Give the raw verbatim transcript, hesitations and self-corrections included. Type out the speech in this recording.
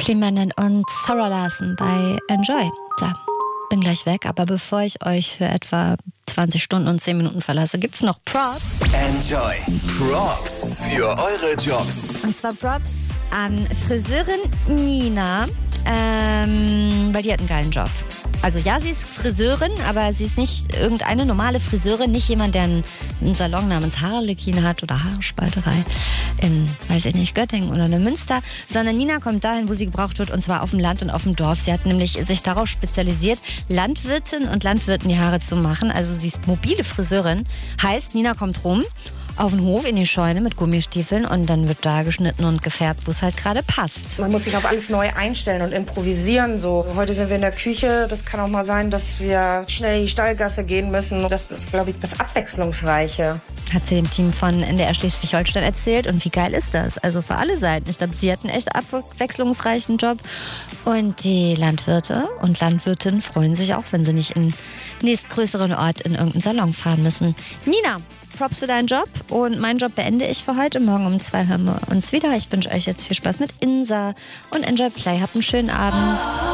Clean und Sarah Larson bei Enjoy. So, bin gleich weg, aber bevor ich euch für etwa zwanzig Stunden und zehn Minuten verlasse, gibt's noch Props. Enjoy. Props für eure Jobs. Und zwar Props an Friseurin Nina, ähm, weil die hat einen geilen Job. Also ja, sie ist Friseurin, aber sie ist nicht irgendeine normale Friseurin, nicht jemand, der einen, einen Salon namens Harlekin hat oder Haarspalterei in, weiß ich nicht, Göttingen oder in Münster, sondern Nina kommt dahin, wo sie gebraucht wird, und zwar auf dem Land und auf dem Dorf. Sie hat nämlich sich darauf spezialisiert, Landwirten und Landwirten die Haare zu machen. Also sie ist mobile Friseurin, heißt, Nina kommt rum auf den Hof in die Scheune mit Gummistiefeln und dann wird da geschnitten und gefärbt, wo es halt gerade passt. Man muss sich auf alles neu einstellen und improvisieren. So, heute sind wir in der Küche. Das kann auch mal sein, dass wir schnell in die Stallgasse gehen müssen. Das ist, glaube ich, das Abwechslungsreiche. Hat sie dem Team von N D R Schleswig-Holstein erzählt. Und wie geil ist das? Also für alle Seiten. Ich glaube, sie hat einen echt abwechslungsreichen Job. Und die Landwirte und Landwirtinnen freuen sich auch, wenn sie nicht in den nächstgrößeren Ort in irgendeinen Salon fahren müssen. Nina, Props für deinen Job, und meinen Job beende ich für heute. Morgen um zwei hören wir uns wieder. Ich wünsche euch jetzt viel Spaß mit Insa und Enjoy Play. Habt einen schönen Abend.